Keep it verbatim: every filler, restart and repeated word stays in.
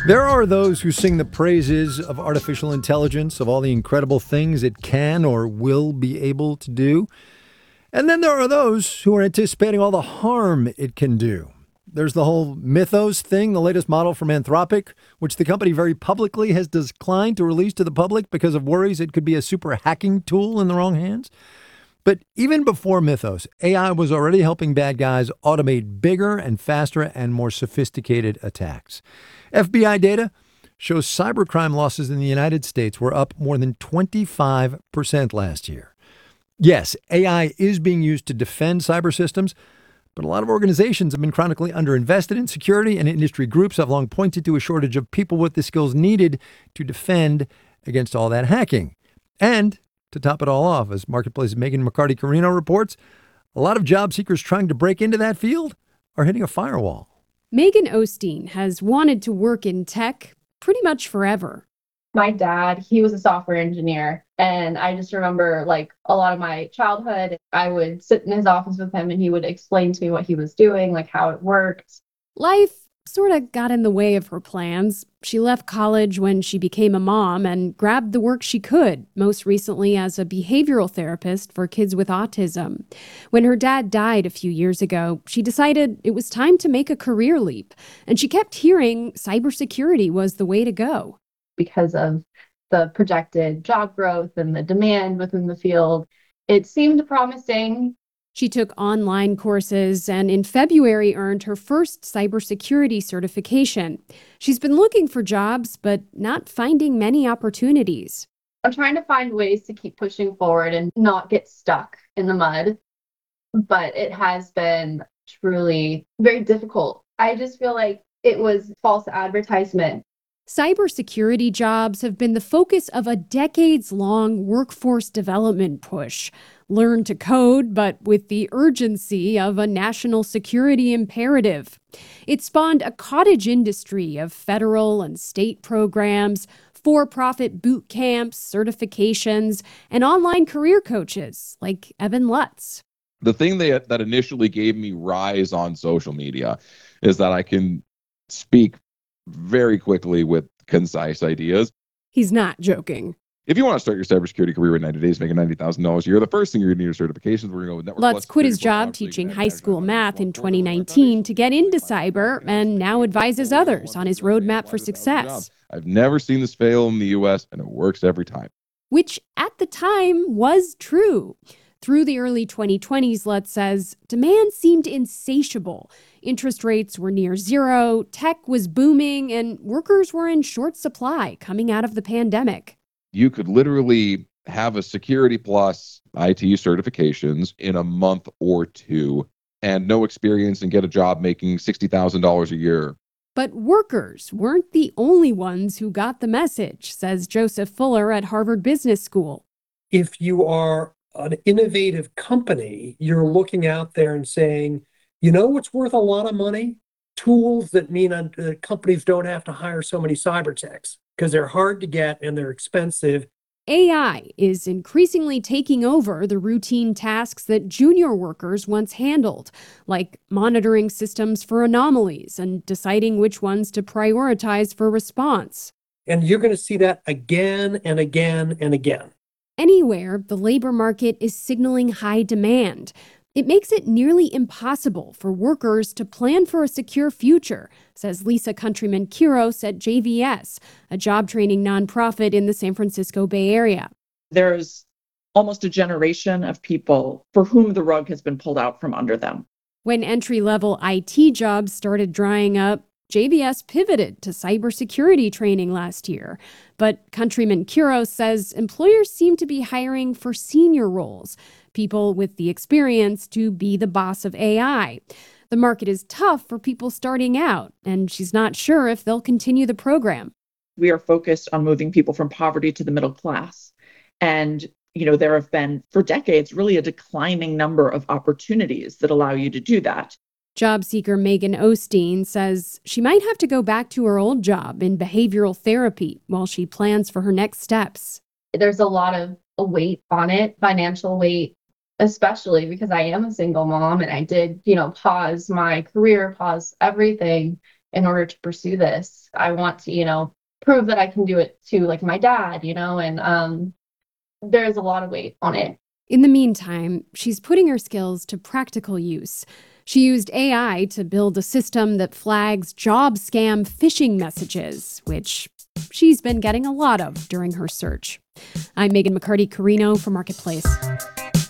There are those who sing the praises of artificial intelligence, of all the incredible things it can or will be able to do. And then there are those who are anticipating all the harm it can do. There's the whole Mythos thing, the latest model from Anthropic, which the company very publicly has declined to release to the public because of worries it could be a super hacking tool in the wrong hands. But even before Mythos, A I was already helping bad guys automate bigger and faster and more sophisticated attacks. F B I data shows cybercrime losses in the United States were up more than twenty-five percent last year. Yes, A I is being used to defend cyber systems, but a lot of organizations have been chronically underinvested in security, and industry groups have long pointed to a shortage of people with the skills needed to defend against all that hacking. And to top it all off, as Marketplace's Megan McCarty-Carino reports, a lot of job seekers trying to break into that field are hitting a firewall. Megan Osteen has wanted to work in tech pretty much forever. My dad, he was a software engineer, and I just remember like a lot of my childhood, I would sit in his office with him and he would explain to me what he was doing, like how it worked. Life sort of got in the way of her plans. She left college when she became a mom and grabbed the work she could, most recently as a behavioral therapist for kids with autism. When her dad died a few years ago, she decided it was time to make a career leap, and she kept hearing cybersecurity was the way to go. Because of the projected job growth and the demand within the field, it seemed promising. She took online courses and in February earned her first cybersecurity certification. She's been looking for jobs, but not finding many opportunities. I'm trying to find ways to keep pushing forward and not get stuck in the mud, but it has been truly very difficult. I just feel like it was false advertisement. Cybersecurity jobs have been the focus of a decades-long workforce development push. Learn to code, but with the urgency of a national security imperative. It spawned a cottage industry of federal and state programs, for-profit boot camps, certifications, and online career coaches like Evan Lutz. The thing that, that initially gave me rise on social media is that I can speak very quickly with concise ideas. He's not joking. If you want to start your cybersecurity career in ninety days, making ninety thousand dollars a year, the first thing you're going to need are certifications. We're going to go with network. Lutz quit his job teaching high school math in twenty nineteen to get into cyber and now advises others on his roadmap for success. I've never seen this fail in the U S, and it works every time. Which at the time was true. Through the early twenty twenties, Lutz says, demand seemed insatiable. Interest rates were near zero, tech was booming, and workers were in short supply coming out of the pandemic. You could literally have a Security Plus I T certifications in a month or two and no experience and get a job making sixty thousand dollars a year. But workers weren't the only ones who got the message, says Joseph Fuller at Harvard Business School. If you are an innovative company, you're looking out there and saying, you know what's worth a lot of money? Tools that mean uh, companies don't have to hire so many cyber techs because they're hard to get and they're expensive. A I is increasingly taking over the routine tasks that junior workers once handled, like monitoring systems for anomalies and deciding which ones to prioritize for response. And you're going to see that again and again and again. Anywhere, the labor market is signaling high demand. It makes it nearly impossible for workers to plan for a secure future, says Lisa Countryman-Quiros at J V S, a job training nonprofit in the San Francisco Bay Area. There's almost a generation of people for whom the rug has been pulled out from under them. When entry-level I T jobs started drying up, J V S pivoted to cybersecurity training last year. But Countryman-Quiros says employers seem to be hiring for senior roles, people with the experience to be the boss of A I. The market is tough for people starting out, and she's not sure if they'll continue the program. We are focused on moving people from poverty to the middle class. And, you know, there have been, for decades, really a declining number of opportunities that allow you to do that. Job seeker Megan Osteen says she might have to go back to her old job in behavioral therapy while she plans for her next steps. There's a lot of weight on it, financial weight, especially because I am a single mom and I did, you know, pause my career, pause everything in order to pursue this. I want to, you know, prove that I can do it to like my dad, you know, and um, there's a lot of weight on it. In the meantime, she's putting her skills to practical use. She used A I to build a system that flags job scam phishing messages, which she's been getting a lot of during her search. I'm Megan McCarty Carino for Marketplace.